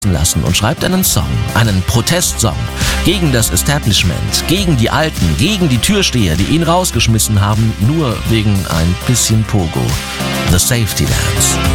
lassen und schreibt einen Song, einen Protestsong gegen das Establishment, gegen die Alten, gegen die Türsteher, die ihn rausgeschmissen haben, nur wegen ein bisschen Pogo. The Safety Dance.